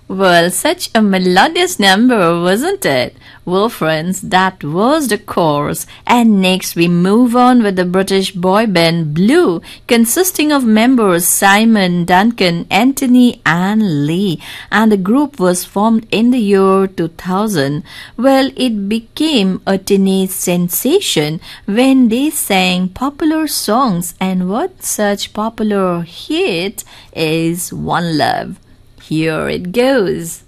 Well, such a melodious number, wasn't it? Well, friends, that was the chorus. And next we move on with the British boy band Blue, consisting of members Simon, Duncan, Anthony, and Lee. And the group was formed in the year 2000. Well, it became a teenage sensation when they sang popular songs. And what such popular hit is One Love. Here it goes.